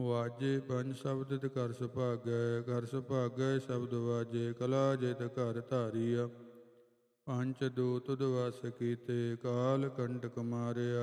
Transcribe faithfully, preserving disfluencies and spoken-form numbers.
ਵਾਜੇ ਪੰਜ ਸ਼ਬਦ ਤਿ ਘਰ ਸੁਭਾਗੈ, ਘਰ ਸੁਭਾਗੈ ਸ਼ਬਦ ਵਾਜੇ, ਕਲਾ ਜਿਤ ਘਰ ਧਾਰੀਆ। ਪੰਚ ਦੂਤ ਤੁਧ ਵਸ ਕੀਤੇ, ਕਾਲ ਕੰਟਕ ਮਾਰਿਆ,